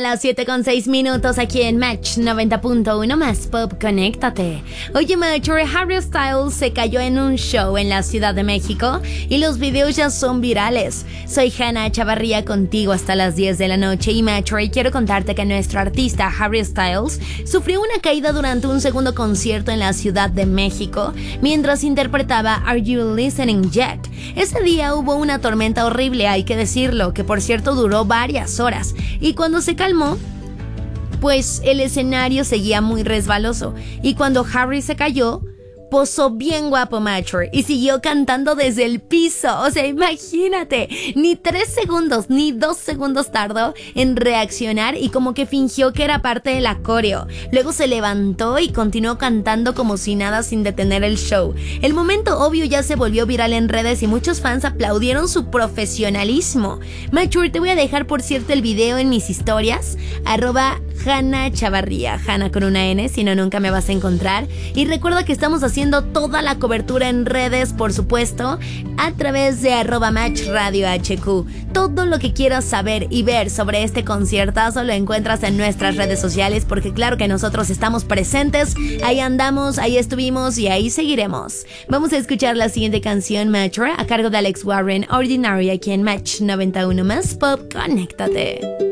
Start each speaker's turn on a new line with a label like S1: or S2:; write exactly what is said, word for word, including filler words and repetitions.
S1: las siete con seis minutos aquí en Match noventa punto uno más Pop, conéctate. Oye, Mature, Harry Styles se cayó en un show en la Ciudad de México y los videos ya son virales. Soy Hanna Chavarría contigo hasta las diez de la noche y Mature, quiero contarte que nuestro artista Harry Styles sufrió una caída durante un segundo concierto en la Ciudad de México mientras interpretaba Are You Listening Yet? Ese día hubo una tormenta horrible, hay que decirlo, que por cierto duró varias horas, y cuando se calmó, pues el escenario seguía muy resbaloso, y cuando Harry se cayó, posó bien guapo Mature y siguió cantando desde el piso. O sea, imagínate, ni tres segundos ni dos segundos tardó en reaccionar y como que fingió que era parte de la coreo. Luego se levantó y continuó cantando como si nada, sin detener el show. El momento obvio ya se volvió viral en redes y muchos fans aplaudieron su profesionalismo. Mature, te voy a dejar por cierto el video en mis historias, arroba Hanna Chavarría, Hanna con una N, si no nunca me vas a encontrar. Y recuerda que estamos haciendo toda la cobertura en redes, por supuesto, a través de arroba Match Radio H Q. Todo lo que quieras saber y ver sobre este conciertazo lo encuentras en nuestras redes sociales, porque claro que nosotros estamos presentes, ahí andamos, ahí estuvimos y ahí seguiremos. Vamos a escuchar la siguiente canción, Mature, a cargo de Alex Warren, Ordinary, aquí en Match noventa y uno más Pop, conéctate.